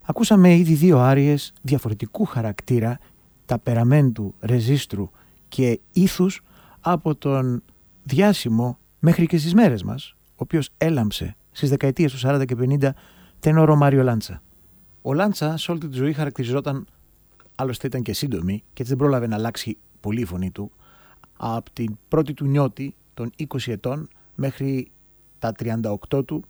Ακούσαμε ήδη δύο άριες διαφορετικού χαρακτήρα, ταπεραμέντου, ρεζίστρου και ήθους από τον διάσημο μέχρι και στις μέρες μας, ο οποίος έλαμψε στις δεκαετίες του 40 και 50, τενόρο Μάριο Λάντσα. Ο Λάντσα σε όλη τη ζωή χαρακτηριζόταν, άλλωστε ήταν και σύντομη και έτσι δεν πρόλαβε να αλλάξει πολύ η φωνή του, από την πρώτη του νιώτη των 20 ετών μέχρι τα 38 του.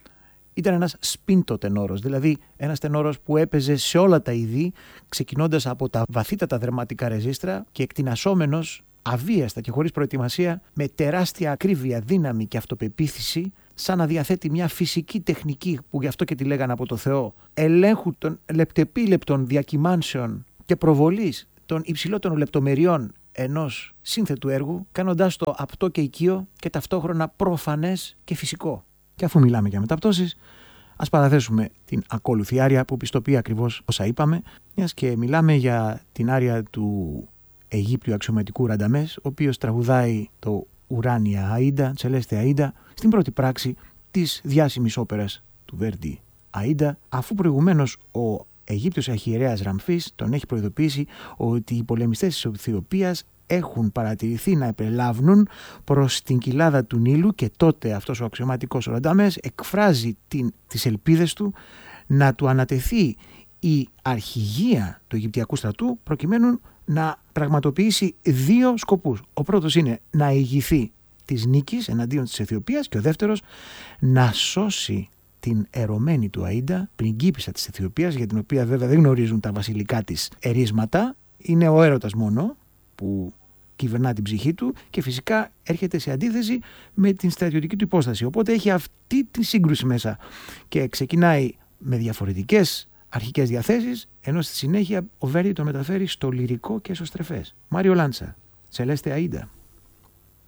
Ήταν ένας σπίντο τενόρος, δηλαδή ένας τενόρος που έπαιζε σε όλα τα είδη, ξεκινώντας από τα βαθύτατα δερματικά ρεζίστρα και εκτινασσόμενος αβίαστα και χωρίς προετοιμασία, με τεράστια ακρίβεια, δύναμη και αυτοπεποίθηση, σαν να διαθέτει μια φυσική τεχνική που γι' αυτό και τη λέγανε από το Θεό, ελέγχου των λεπτεπίλεπτων διακυμάνσεων και προβολής των υψηλότερων λεπτομεριών ενός σύνθετου έργου, κάνοντάς το απτό και οικείο και ταυτόχρονα προφανές και φυσικό. Και αφού μιλάμε για μεταπτώσεις, ας παραθέσουμε την ακόλουθη άρια που πιστοποιεί ακριβώς όσα είπαμε, μιας και μιλάμε για την άρια του Αιγύπτιου αξιωματικού Ρανταμές, ο οποίος τραγουδάει το Ουράνια Αΐντα, Τσελέστε Αΐντα, στην πρώτη πράξη της διάσημης όπερας του Βέρντι Αΐντα, αφού προηγουμένως ο Αιγύπτιος αρχιερέας Ραμφής τον έχει προειδοποιήσει ότι οι πολεμιστές της Αιθιοπίας έχουν παρατηρηθεί να επελάβνουν προς την κοιλάδα του Νείλου, και τότε αυτός ο αξιωματικός ο Ρανταμές εκφράζει τις ελπίδες του να του ανατεθεί η αρχηγία του Αιγυπτιακού στρατού προκειμένου να πραγματοποιήσει δύο σκοπούς. Ο πρώτος είναι να ηγηθεί της νίκης εναντίον της Αιθιοπίας και ο δεύτερος να σώσει την ερωμένη του Αΐντα, πριγκίπισσα της Αιθιοπίας, για την οποία βέβαια δεν γνωρίζουν τα βασιλικά της ερίσματα, είναι ο έρωτας μόνο που κυβερνά την ψυχή του και φυσικά έρχεται σε αντίθεση με την στρατιωτική του υπόσταση. Οπότε έχει αυτή τη σύγκρουση μέσα και ξεκινάει με διαφορετικές αρχικές διαθέσεις, ενώ στη συνέχεια ο Βέρντι το μεταφέρει στο λυρικό και εσωστρεφές. Μάριο Λάντσα, Τσελέστε Αΐντα.